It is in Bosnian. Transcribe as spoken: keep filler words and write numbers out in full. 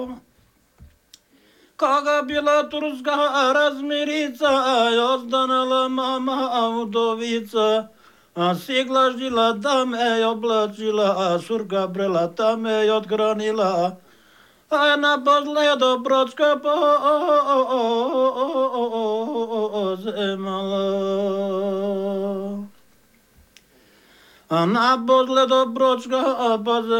Kaga bila turska razmirica, ozdanala mama udovica, a sigla žila da me oblačila, a surka brela da me odgranila, a na pozledo bročka pozemala. A na pozledo bročka pozemala.